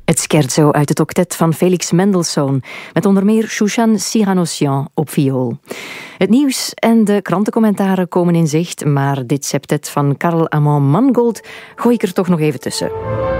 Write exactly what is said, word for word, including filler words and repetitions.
Het scherzo uit het octet van Felix Mendelssohn, met onder meer Shushan Sirhanosian op viool. Het nieuws en de krantencommentaren komen in zicht, maar dit septet van Karl Amand Mangold gooi ik er toch nog even tussen.